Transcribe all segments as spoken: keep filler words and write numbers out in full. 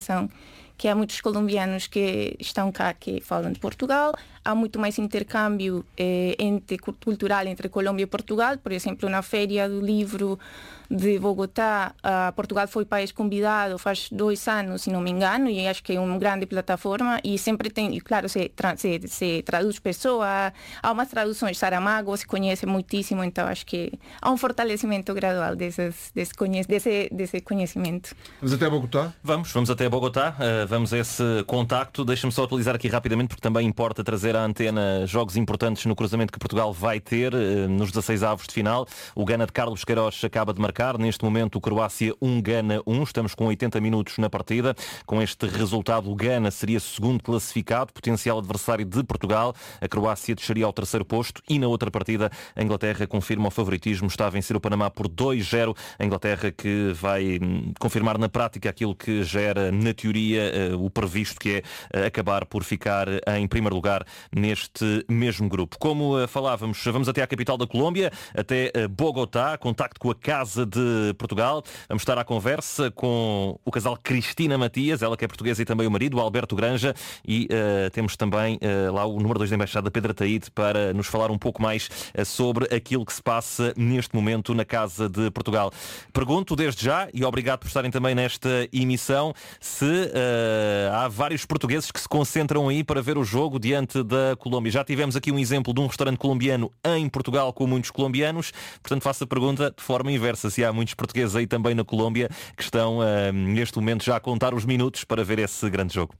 atenção que há muitos colombianos que estão cá, que falam de Portugal. Há muito mais intercâmbio eh, entre, cultural entre Colômbia e Portugal. Por exemplo, na Feira do Livro de Bogotá, uh, Portugal foi país convidado faz dois anos, se não me engano, e acho que é uma grande plataforma. E sempre tem, e claro, se, tra se, se traduz pessoa, há umas traduções, Saramago se conhece muitíssimo, então acho que há um fortalecimento gradual desses, desse, conhe desse, desse conhecimento. Vamos até Bogotá? Vamos, vamos até Bogotá, uh, vamos a esse contacto. Deixa-me só atualizar aqui rapidamente, porque também importa trazer à antena jogos importantes no cruzamento que Portugal vai ter uh, nos dezasseis avos de final. O Gana de Carlos Queiroz acaba de marcar. Neste momento o Croácia um, Gana um. Estamos com oitenta minutos na partida. Com este resultado o Gana seria segundo classificado, potencial adversário de Portugal. A Croácia desceria ao terceiro posto e na outra partida a Inglaterra confirma o favoritismo. Está a vencer o Panamá por dois a zero. A Inglaterra que vai hum, confirmar na prática aquilo que já era na teoria uh, o previsto, que é uh, acabar por ficar em primeiro lugar neste mesmo grupo. Como uh, falávamos, vamos até à capital da Colômbia, até uh, Bogotá, contacto com a Casa de Portugal. Vamos estar à conversa com o casal Cristina Matias, ela que é portuguesa, e também o marido, o Alberto Granja, e uh, temos também uh, lá o número dois da Embaixada, Pedro Ataíde, para nos falar um pouco mais uh, sobre aquilo que se passa neste momento na Casa de Portugal. Pergunto desde já, e obrigado por estarem também nesta emissão, se uh, há vários portugueses que se concentram aí para ver o jogo diante da Colômbia. Já tivemos aqui um exemplo de um restaurante colombiano em Portugal com muitos colombianos, portanto faço a pergunta de forma inversa, se há muitos portugueses aí também na Colômbia que estão uh, neste momento já a contar os minutos para ver esse grande jogo.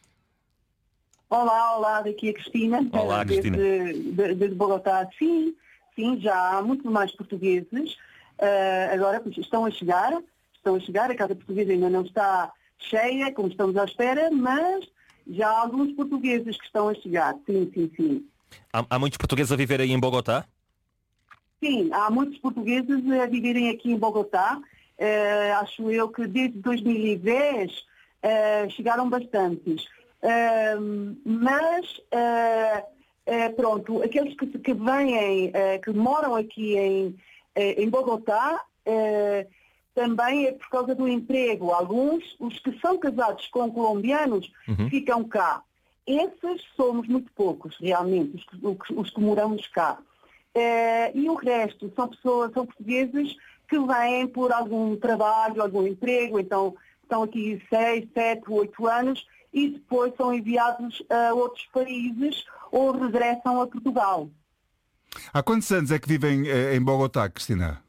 Olá, olá, daqui a Cristina. Olá, Cristina. Desde, de, de Bogotá. Sim, sim, já há muito mais portugueses. Uh, agora estão a chegar, estão a chegar, a Casa Portuguesa ainda não está cheia, como estamos à espera, mas já há alguns portugueses que estão a chegar. Sim, sim, sim. Há, há muitos portugueses a viver aí em Bogotá? Sim, há muitos portugueses a viverem aqui em Bogotá. Uh, acho eu que desde dois mil e dez uh, chegaram bastantes. Uh, mas, uh, uh, pronto, aqueles que, que vêm, uh, que moram aqui em, uh, em Bogotá, uh, também é por causa do emprego. Alguns, os que são casados com colombianos, uhum. ficam cá. Esses somos muito poucos, realmente, os que, os, os que moramos cá. Uh, e o resto são pessoas, são portugueses que vêm por algum trabalho, algum emprego, então estão aqui seis, sete, oito anos e depois são enviados a outros países ou regressam a Portugal. Há quantos anos é que vivem em Bogotá, Cristina?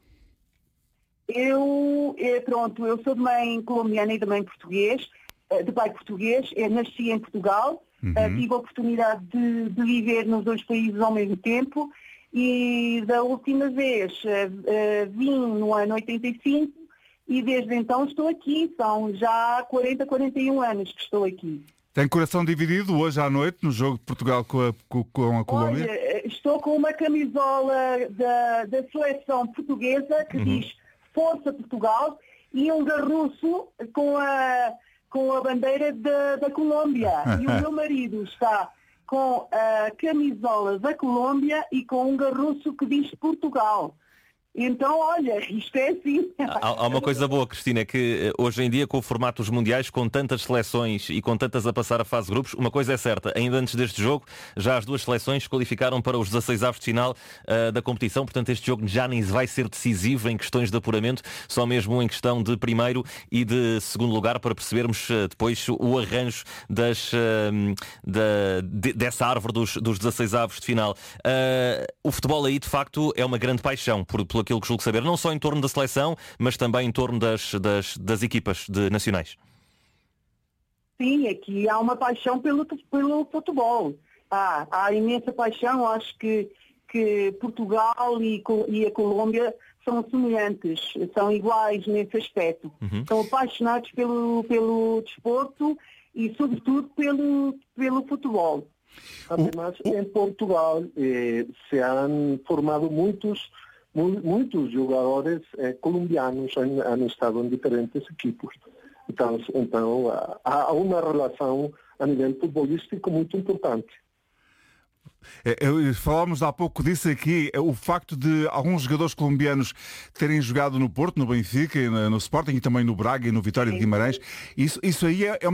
Eu, pronto, eu sou de mãe colombiana e de mãe português, de pai português, eu nasci em Portugal, uhum. tive a oportunidade de, de viver nos dois países ao mesmo tempo. E da última vez uh, uh, vim no ano oitenta e cinco e desde então estou aqui. São já quarenta, quarenta e um anos que estou aqui. Tem coração dividido hoje à noite no jogo de Portugal com a, com a Colômbia? Olha, estou com uma camisola da, da seleção portuguesa que uhum. diz Força Portugal e um garruço com a, com a bandeira da, da Colômbia. E o meu marido está com a camisola da Colômbia e com um garruço que diz Portugal. Então, olha, isto é assim. Há, há uma coisa boa, Cristina, é que hoje em dia, com o formato dos mundiais, com tantas seleções e com tantas a passar a fase de grupos, uma coisa é certa, ainda antes deste jogo, já as duas seleções qualificaram para os dezasseis avos de final uh, da competição, portanto este jogo já nem vai ser decisivo em questões de apuramento, só mesmo em questão de primeiro e de segundo lugar, para percebermos uh, depois o arranjo das, uh, da, de, dessa árvore dos, dos dezasseis avos de final. Uh, o futebol aí, de facto, é uma grande paixão, por, por aquilo que julgo saber, não só em torno da seleção, mas também em torno das, das, das equipas de nacionais. Sim, aqui há uma paixão pelo, pelo futebol. Ah, há imensa paixão, acho que, que Portugal e, e a Colômbia são semelhantes, são iguais nesse aspecto. Uhum. São apaixonados pelo, pelo desporto e, sobretudo, pelo, pelo futebol. Además, en Portugal eh, se han formado muitos muitos jogadores eh, colombianos han, han estado em diferentes equipos. Então, então há uma relação a nível futebolístico muito importante. Falámos há pouco disso aqui, o facto de alguns jogadores colombianos terem jogado no Porto, no Benfica, no Sporting e também no Braga e no Vitória de Guimarães, isso, isso aí é